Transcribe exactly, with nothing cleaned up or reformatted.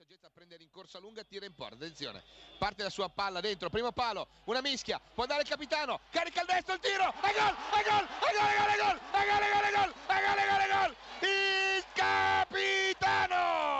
saggezza a prendere in corsa lunga, tira in porta, attenzione, parte la sua palla dentro, primo palo, una mischia, può andare il capitano, carica il destro, il tiro, e gol, e gol, e gol, e gol, e gol, e gol, e gol, e gol,